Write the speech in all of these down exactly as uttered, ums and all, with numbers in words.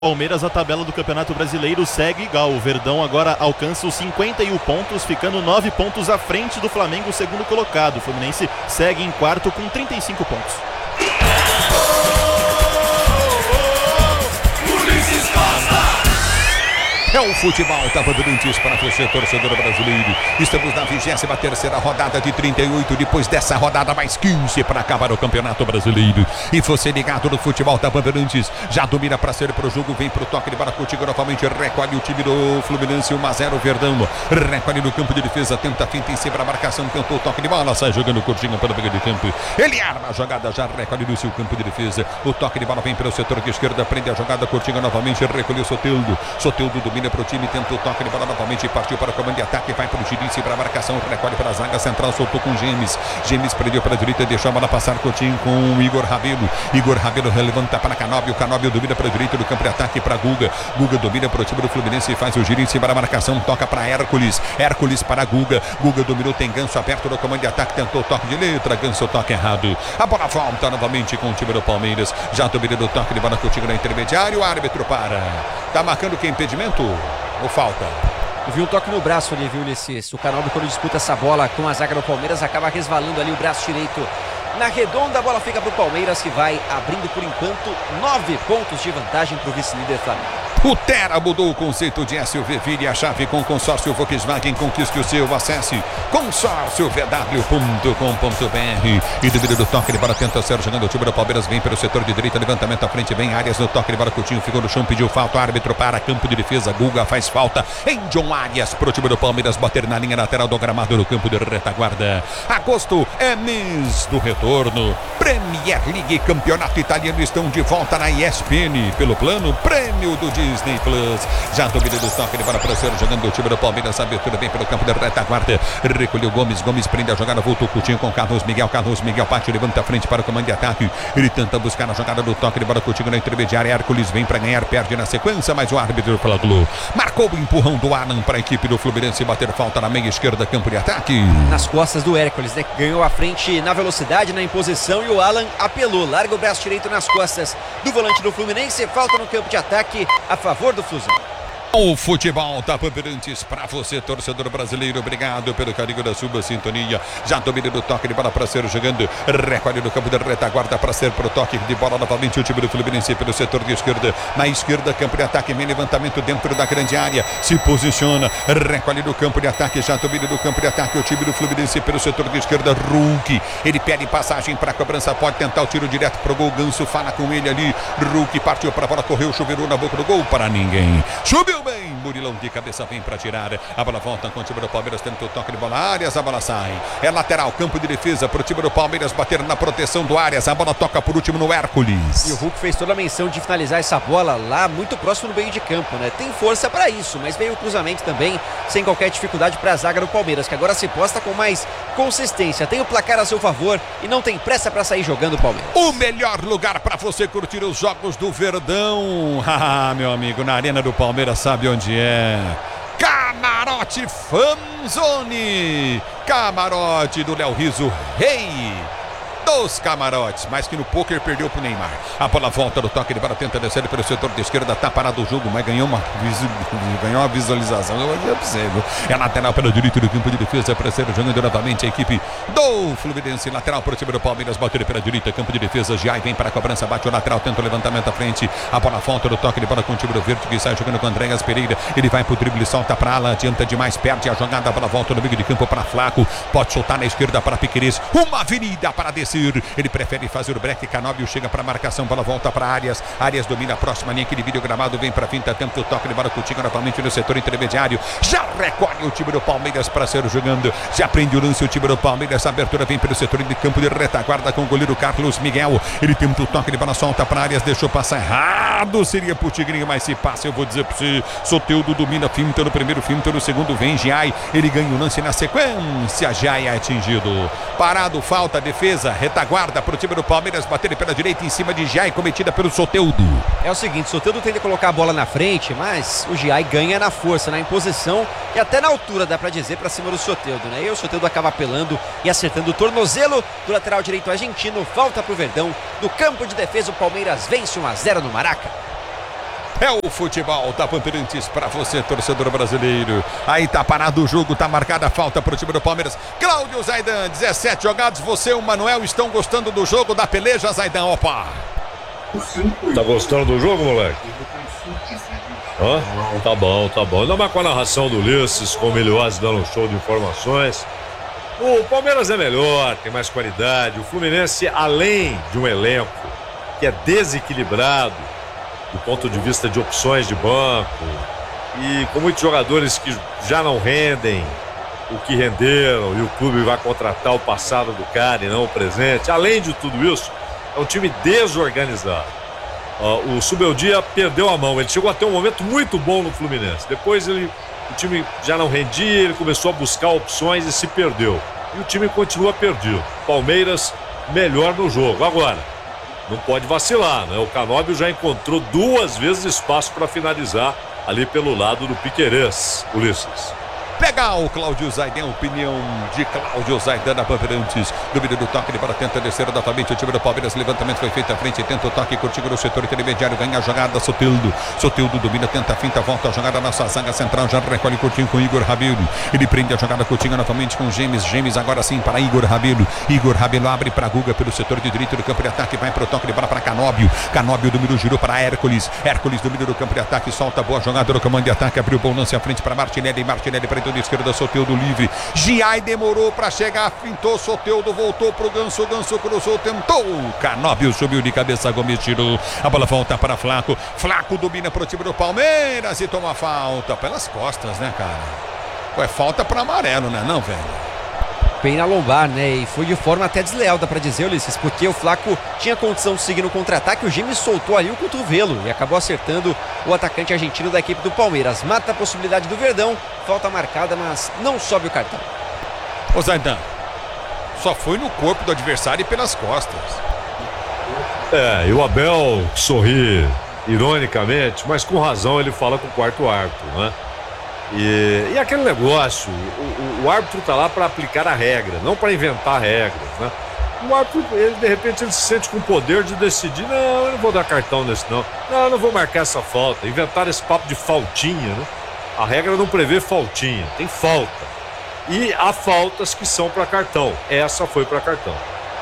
Palmeiras, a tabela do Campeonato Brasileiro segue igual. O Verdão agora alcança os cinquenta e um pontos, ficando nove pontos à frente do Flamengo, segundo colocado. O Fluminense segue em quarto com trinta e cinco pontos. É o futebol da Bandeirantes para você, torcedor brasileiro. Estamos na vigésima terceira rodada de trinta e oito. Depois dessa rodada, mais quinze para acabar o Campeonato Brasileiro. E você ligado no futebol da Bandeirantes, já domina para ser pro jogo. Vem pro toque de bola contigo novamente. Recolhe o time do Fluminense, um a zero Verdão. Recolhe no campo de defesa, tenta a finta em cima da marcação, tentou o toque de bola, sai jogando curtinho pelo meio de campo. Ele arma a jogada, já recolhe no seu campo de defesa. O toque de bola vem pelo setor de esquerda, prende a jogada curtinha novamente. Recolheu Soteldo. Soteldo domina para o time, tenta o toque de bola novamente, partiu para o comando de ataque, vai para o Girinci para a marcação, recolhe para a zaga central, soltou com Gemes. Gemes prendeu para a direita, deixou a bola passar curtinho com o Igor Rabelo. Igor Rabelo levanta para Canóbio, Canóbio domina para a direita do campo de ataque para Guga. Guga domina para o time do Fluminense e faz o Girinci para a marcação, toca para Hércules. Hércules para Guga. Guga dominou, tem Ganso aberto no comando de ataque, tentou o toque de letra, Ganso toque errado. A bola volta novamente com o time do Palmeiras. Já domina do toque de bola contigo na intermediária, o árbitro para. Tá marcando que impedimento? Ou falta? Eu vi um toque no braço ali, viu, Ulisses? O Canóbio, quando disputa essa bola com a zaga do Palmeiras, acaba resvalando ali o braço direito na redonda. A bola fica para o Palmeiras, que vai abrindo por enquanto nove pontos de vantagem para o vice-líder Flamengo. O Tera mudou o conceito de S U V. Vire a chave com o consórcio Volkswagen. Conquiste o seu. Acesse consórcio v w ponto com ponto b r. E devido do toque de bola, tenta ser jogando o time do Palmeiras. Vem pelo setor de direita, levantamento à frente. Vem Arias no toque de bola. Coutinho ficou no chão, pediu falta. O árbitro para, campo de defesa. Guga faz falta em John Arias pro time do Palmeiras bater na linha lateral do gramado no campo de retaguarda. Agosto é mês do retorno. Premier League, campeonato italiano, estão de volta na E S P N pelo plano prêmio do Disney Plus. Já domina do toque de bola para ser jogando o time do Palmeiras. Abertura bem pelo campo da retaguarda. Recolheu Gomes. Gomes prende a jogada. Voltou Coutinho com Carlos Miguel. Carlos Miguel parte, levanta a frente para o comando de ataque. Ele tenta buscar a jogada do toque de bola contigo na intermediária. Hércules vem para ganhar, perde na sequência, mas o árbitro falou. Marcou o empurrão do Alan para a equipe do Fluminense bater falta na meia esquerda, campo de ataque. Nas costas do Hércules, né? Que ganhou a frente na velocidade, na imposição, e o Alan apelou. Larga o braço direito nas costas do volante do Fluminense. Falta no campo de ataque a favor do Flusão. O futebol da Bandeirantes para você, torcedor brasileiro. Obrigado pelo carinho da sua sintonia. Já domina do toque de bola para ser jogando. Recolhe no campo da retaguarda para ser pro toque de bola novamente o time do Fluminense pelo setor de esquerda. Na esquerda, campo de ataque, vem levantamento dentro da grande área. Se posiciona, recolhe no campo de ataque. Já domina do campo de ataque o time do Fluminense pelo setor de esquerda. Hulk, ele pede passagem para a cobrança, pode tentar o tiro direto pro gol. Ganso fala com ele ali. Hulk partiu para a bola, correu, chuveirou na boca do gol para ninguém. Subiu bem, Murilão de cabeça vem para tirar. A bola volta com o time do Palmeiras, tenta o toque de bola. Arias, a bola sai. É lateral, campo de defesa para o time do Palmeiras bater na proteção do Arias. A bola toca por último no Hércules. E o Hulk fez toda a menção de finalizar essa bola lá muito próximo do meio de campo, né? Tem força para isso, mas veio o cruzamento também sem qualquer dificuldade para a zaga do Palmeiras, que agora se posta com mais consistência. Tem o placar a seu favor e não tem pressa para sair jogando o Palmeiras. O melhor lugar para você curtir os jogos do Verdão. Ah, meu amigo, na Arena do Palmeiras, sabe onde é? Camarote Fanzone. Camarote do Léo Riso, rei dos camarotes, mas que no pôquer perdeu pro Neymar. A bola volta do toque de bola, tenta descer pelo setor de esquerda, tá parado o jogo, mas ganhou uma, ganhou uma visualização. Eu vou dizer pra você, viu? É lateral pelo direito do campo de defesa, para ser jogando novamente a equipe do Fluminense. Lateral pro time do Palmeiras, bateu pela direita, campo de defesa. Giai vem para a cobrança, bate o lateral, tenta o levantamento à frente. A bola volta do toque de bola com o time do Verde, que sai jogando com Andréas Pereira. Ele vai pro drible, solta pra ala, adianta demais, perde a jogada. A bola volta no meio de campo para Flaco, pode soltar na esquerda para Piquerez. Uma avenida para descer. Ele prefere fazer o break. Canóbio chega para a marcação, bola volta para Arias. Arias domina a próxima linha, aquele vídeo gramado, vem para a finta, tenta o toque de bola contigo novamente no setor intermediário. Já recolhe o time do Palmeiras para ser jogando. Já prende o lance o time do Palmeiras. A abertura vem pelo setor de campo de retaguarda com o goleiro Carlos Miguel. Ele tenta o toque de bola, solta para Arias, deixou passar errado. Seria pro Tigrinho, mas se passa, eu vou dizer para você. Soteldo domina, finta no primeiro, finta no segundo, vem Giai. Ele ganha o lance na sequência. Giai é atingido. Parado, falta, defesa, retaguarda para o time do Palmeiras bater pela direita em cima de Giai, cometida pelo Soteldo. É o seguinte, Soteldo tenta colocar a bola na frente, mas o Giai ganha na força, na imposição e até na altura, dá para dizer, para cima do Soteldo, né? E o Soteldo acaba apelando e acertando o tornozelo do lateral direito argentino. Falta para o Verdão. Do campo de defesa, o Palmeiras vence um a zero no Maraca. É o futebol da Bandeirantes para você, torcedor brasileiro. Aí tá parado o jogo, tá marcada a falta pro time do Palmeiras. Cláudio Zaidan, dezessete jogados, você e o Manuel estão gostando do jogo, da peleja, Zaidan? Opa! Tá gostando do jogo, moleque? Hã? Tá bom, tá bom. Ainda mais com a narração do Ulisses, com o Melioazzi dando um show de informações. O Palmeiras é melhor, tem mais qualidade. O Fluminense, além de um elenco que é desequilibrado do ponto de vista de opções de banco e com muitos jogadores que já não rendem o que renderam e o clube vai contratar o passado do cara e não o presente. Além de tudo isso, é um time desorganizado. Uh, o Subeldia perdeu a mão. Ele chegou a ter um momento muito bom no Fluminense. Depois ele, o time já não rendia, ele começou a buscar opções e se perdeu. E o time continua perdido. Palmeiras melhor no jogo. Agora, não pode vacilar, né? O Canóbio já encontrou duas vezes espaço para finalizar ali pelo lado do Piquerez, Ulisses. Legal, Cláudio Zaidan, opinião de Cláudio Zaidan da Bandeirantes. Domínio do toque, ele para tenta descer novamente o time do Palmeiras. Levantamento foi feito à frente, tenta o toque, curtindo no setor intermediário, ganha a jogada, Soteldo. Soteldo domina, tenta a finta, volta a jogada na sua zaga central, já recolhe Coutinho com Igor Rabelo. Ele prende a jogada, Coutinho novamente com Gêmeos. Gêmeos agora sim para Igor Rabelo. Igor Rabelo abre para Guga pelo setor de direito do campo de ataque, vai para o toque de bola para Canóbio. Canóbio domina, girou para Hércules. Hércules domina do campo de ataque, solta a boa jogada no comando de ataque, abriu o bom lance à frente para Martinelli. Martinelli para de esquerda, Soteldo livre. Giai demorou para chegar, fintou, Soteldo voltou pro Ganso, Ganso cruzou, tentou. Canóbio subiu de cabeça, Gomes tirou. A bola volta para Flaco. Flaco domina pro time do Palmeiras e toma falta pelas costas, né, cara? Pô, é falta para amarelo, né, não, velho? Bem na lombar, né? E foi de forma até desleal, dá pra dizer, Ulisses, porque o Flaco tinha condição de seguir no contra-ataque, o Gêmeos soltou ali o cotovelo e acabou acertando o atacante argentino da equipe do Palmeiras. Mata a possibilidade do Verdão, falta marcada, mas não sobe o cartão. Ô Zaidan, só foi no corpo do adversário e pelas costas. É, e o Abel sorri ironicamente, mas com razão ele fala com o quarto árbitro, né? E, e aquele negócio, o, o, o árbitro está lá para aplicar a regra, não para inventar regras, né? O árbitro, ele, de repente, ele se sente com o poder de decidir, não, eu não vou dar cartão nesse não, não, eu não vou marcar essa falta, inventar esse papo de faltinha, né? A regra não prevê faltinha, tem falta. E há faltas que são para cartão, essa foi para cartão.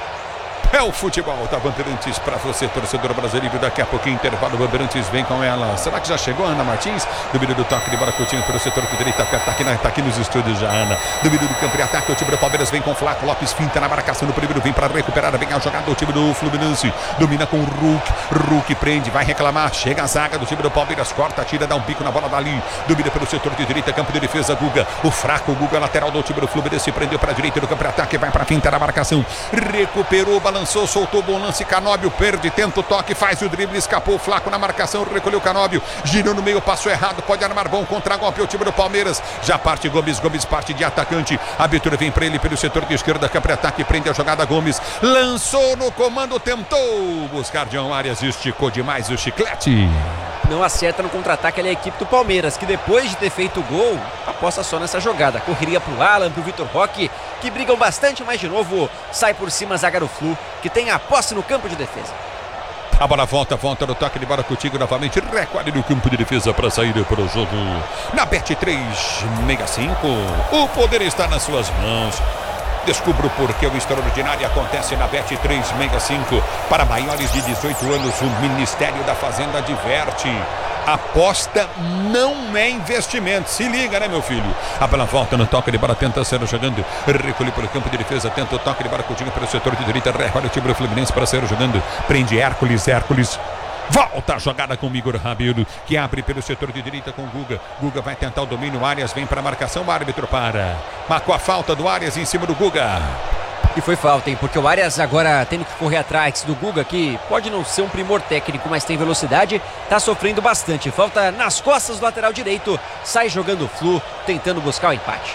É o futebol da Bandeirantes para você, torcedor brasileiro. Daqui a pouquinho, intervalo, Bandeirantes vem com ela. Será que já chegou a Ana Martins? Domínio do toque de bola, Coutinho pelo setor de direita, aperta aqui, tá aqui nos estúdios já, Ana. Domínio do campo de ataque, o time do Palmeiras vem com Flaco Lopes, finta na marcação no primeiro, vem para recuperar bem a jogada, o time do Fluminense. Domina com o Hulk, Hulk prende, vai reclamar, chega a zaga do time do Palmeiras, corta, tira, dá um pico na bola dali. Domina pelo setor de direita, campo de defesa, Guga. O fraco, Guga, lateral do time do Fluminense, prendeu para a direita do campo de ataque, vai para finta na marcação. Recuperou, balançou, soltou, bom lance, Canóbio perde, tenta o toque, faz o drible, escapou o Flaco na marcação, recolheu o Canóbio, girou no meio, passou errado, pode armar bom contra-golpe o time do Palmeiras, já parte Gomes, Gomes parte de atacante, a abertura vem para ele pelo setor de esquerda, campo de ataque, prende a jogada, Gomes, lançou no comando, tentou buscar John Arias, esticou demais o chiclete. Não acerta no contra-ataque ali a equipe do Palmeiras, que depois de ter feito o gol, aposta só nessa jogada. Correria pro Alan, pro Vitor Roque, que brigam bastante, mas de novo sai por cima a zaga do Flu, que tem a posse no campo de defesa. A bola volta, volta no toque de bola contigo novamente, recolhe no campo de defesa para sair para o jogo. Na Bet três sessenta e cinco, o poder está nas suas mãos. Descubra o porquê o extraordinário acontece na Bet três sessenta e cinco. Para maiores de dezoito anos, o Ministério da Fazenda adverte: aposta não é investimento. Se liga, né, meu filho? A bola volta no toque de bola, tenta ser jogando. Recolhe pelo campo de defesa, tenta o toque de bola, Coutinho pelo setor de direita, recolhe o time do Fluminense para ser jogando. Prende Hércules, Hércules. Volta a jogada com o Igor Rabelo, que abre pelo setor de direita com o Guga. Guga vai tentar o domínio, Arias vem para a marcação, o árbitro para. Marcou a falta do Arias em cima do Guga. E foi falta, hein? Porque o Arias agora tendo que correr atrás do Guga, que pode não ser um primor técnico, mas tem velocidade, tá sofrendo bastante. Falta nas costas do lateral direito, sai jogando o Flu, tentando buscar o empate.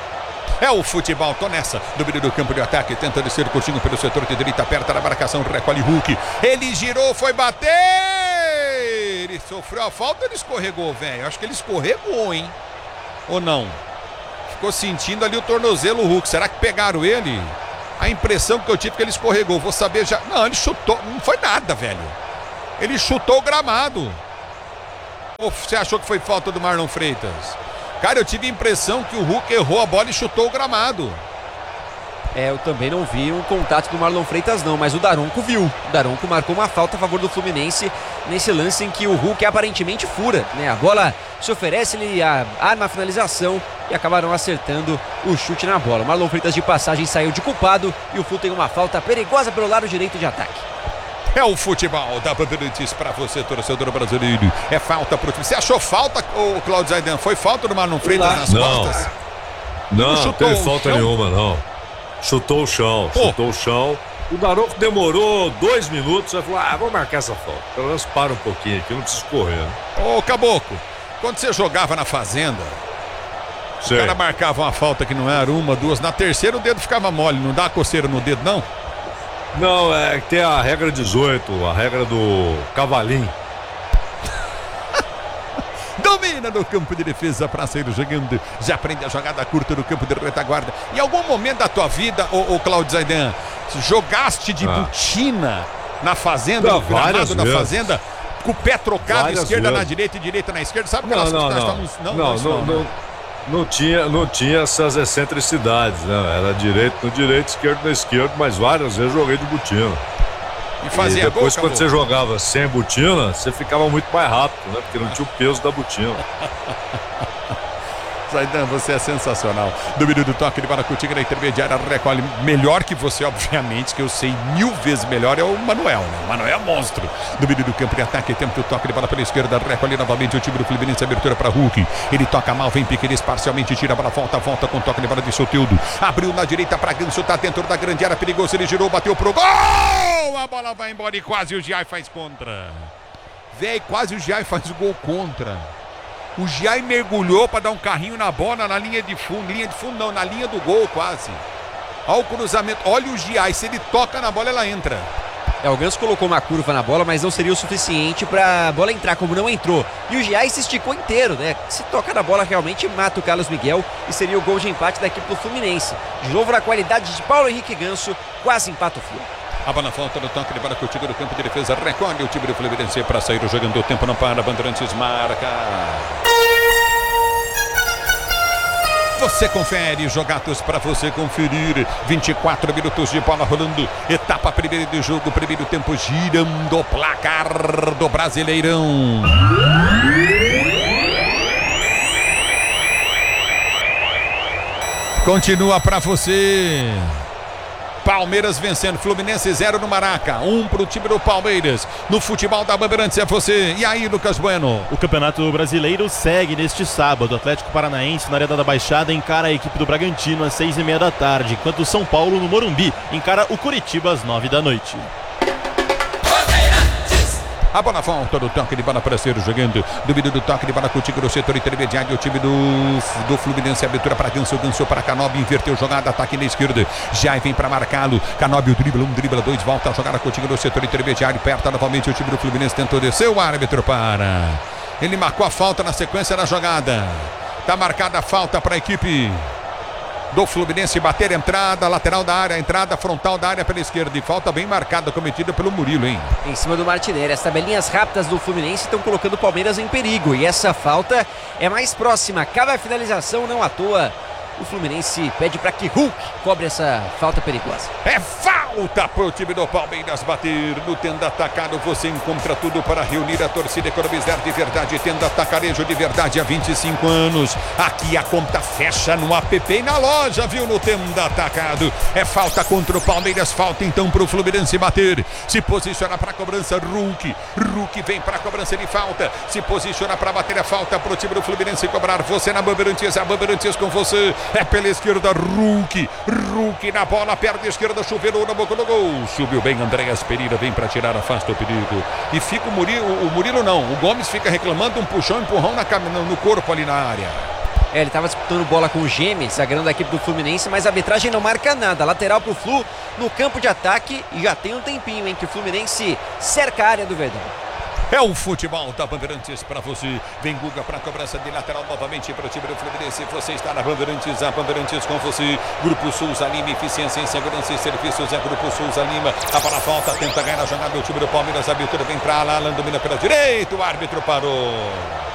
É o futebol, tô nessa. Domínio do campo de ataque, tenta descer Coutinho pelo setor de direita, aperta na marcação, recolhe Hulk. Ele girou, foi bater! Ele sofreu a falta, ele escorregou, velho. Acho que ele escorregou, hein? Ou não? Ficou sentindo ali o tornozelo, o Hulk. Será que pegaram ele? A impressão que eu tive é que ele escorregou. Vou saber já. Não, ele chutou. Não foi nada, velho. Ele chutou o gramado. Ou você achou que foi falta do Marlon Freitas? Cara, eu tive a impressão que o Hulk errou a bola e chutou o gramado. É, eu também não vi um contato do Marlon Freitas não, mas o Daronco viu. O Daronco marcou uma falta a favor do Fluminense nesse lance em que o Hulk aparentemente fura, né? A bola se oferece, ele arma a finalização e acabaram acertando o chute na bola. O Marlon Freitas de passagem saiu de culpado e o Flu tem uma falta perigosa pelo lado direito de ataque. É o futebol da Bandeirantes para você, torcedor brasileiro. É falta pro time. Você achou falta, ô Claudio Zaidan? Foi falta do Marlon Freitas nas não. costas? Não, não chutou teve falta chão? nenhuma, não. Chutou o chão, Pô. chutou o chão. O Daronco demorou dois minutos, aí falou, ah, vou marcar essa falta. Pelo menos para um pouquinho aqui, não preciso correr. Né? Ô, Caboclo, quando você jogava na fazenda, Sei. o cara marcava uma falta que não era uma, duas, na terceira o dedo ficava mole, não dá coceira no dedo, não? Não, é que tem a regra dezoito, a regra do cavalinho. Domina no campo de defesa para sair jogando. Já aprende a jogada curta no campo de retaguarda. Em algum momento da tua vida, ô, ô Claudio Zaidan, jogaste de Ah. botina na fazenda, Não, no gramado várias da vezes. fazenda, com o pé trocado, Várias esquerda vezes. na direita e direita na esquerda? Sabe Não, aquelas não, que nós não. estamos... Não, não, não, não, não, não tinha, não tinha essas excentricidades, né? Era direito no direito, esquerdo no esquerdo, mas várias vezes joguei de botina. E fazia E depois, gol, quando você jogava sem botina, você ficava muito mais rápido, né? Porque não tinha o peso da botina. Zaidan, você é sensacional. Domínio do toque de bola contigo na intermediária, recolhe melhor que você, obviamente, que eu sei mil vezes melhor, é o Manuel, né? O Manuel é monstro. Domínio do campo de ataque, tempo do toque de bola pela esquerda, recolhe novamente o time do Fluminense, abertura para Hulk. Ele toca mal, vem Piqueires parcialmente, tira a bola, volta, volta com toque de bola de Soteldo. Abriu na direita para Ganso, tá dentro da grande área, perigoso, ele girou, bateu pro gol! A bola vai embora e quase o Giai faz contra. Véi, quase o Giai faz o gol contra. O Giai mergulhou para dar um carrinho na bola na linha de fundo. Linha de fundo não, na linha do gol quase. Olha o cruzamento. Olha o Giai. Se ele toca na bola, ela entra. É, o Ganso colocou uma curva na bola, mas não seria o suficiente para a bola entrar, como não entrou. E o Giai se esticou inteiro, né? Se toca na bola, realmente mata o Carlos Miguel e seria o gol de empate da equipe do Fluminense. De novo na qualidade de Paulo Henrique Ganso, quase empata o Flu. A bola volta no toque de bola contigo do campo de defesa. Recolhe o time do Fluminense para sair jogando. O tempo não para. Bandeirantes marca. Você confere, jogados para você conferir. vinte e quatro minutos de bola rolando. Etapa primeira de jogo, primeiro tempo girando o placar do Brasileirão. Continua para você. Palmeiras vencendo, Fluminense zero no Maraca, um pro time do Palmeiras. No futebol da Bandeirantes é você. E aí, Lucas Bueno? O Campeonato Brasileiro segue neste sábado. O Atlético Paranaense, na Arena da Baixada, encara a equipe do Bragantino às seis e meia da tarde, enquanto o São Paulo, no Morumbi, encara o Curitiba às nove da noite. A bola volta do toque de bola para ser jogando. Domínio do toque de bola contigo no setor intermediário. O time do, do Fluminense. Abertura para Ganso. Ganso para Canóbio. Inverteu jogada. Ataque na esquerda. Já vem para marcá-lo. Canóbio dribla um, dribla dois. Volta a jogada contigo no setor intermediário. Perto novamente o time do Fluminense. Tentou descer. O árbitro para. Ele marcou a falta na sequência da jogada. Está marcada a falta para a equipe do Fluminense bater entrada, lateral da área, entrada frontal da área pela esquerda. E falta bem marcada, cometida pelo Murilo, hein? Em cima do Martinelli, as tabelinhas rápidas do Fluminense estão colocando o Palmeiras em perigo. E essa falta é mais próxima. Cabe a finalização, não à toa. O Fluminense pede para que Hulk cobre essa falta perigosa. É falta para o time do Palmeiras bater no Tenda Atacado. Você encontra tudo para reunir a torcida, economizar de verdade. Tenda Atacarejo de verdade há vinte e cinco anos. Aqui a conta fecha no app e na loja, viu? No Tenda Atacado. É falta contra o Palmeiras. Falta então para o Fluminense bater. Se posiciona para a cobrança. Hulk. Hulk vem para a cobrança de falta. Se posiciona para bater a falta para o time do Fluminense cobrar. Você na Bandeirantes, a Bandeirantes com você. É pela esquerda, Hulk. Hulk na bola, perna esquerda, chuveirou na boca do gol. Subiu bem, Andréas Pereira vem para tirar, afasta o perigo. E fica o Murilo, o Murilo não, o Gomes fica reclamando um puxão, empurrão na, no corpo ali na área. É, ele estava disputando bola com o Gêmeos, zagueirão da equipe do Fluminense, mas a arbitragem não marca nada. Lateral pro Flu no campo de ataque e já tem um tempinho em que o Fluminense cerca a área do Verdão. É o futebol da Bandeirantes para você. Vem Guga para a cobrança de lateral novamente para o time do Fluminense. Você está na Bandeirantes, a Bandeirantes com você. Grupo Souza Lima, eficiência em segurança e serviços. É Grupo Souza Lima. A bola volta, tenta ganhar a jogada. O time do Palmeiras, a abertura vem para lá. Alan domina pela direita. O árbitro parou.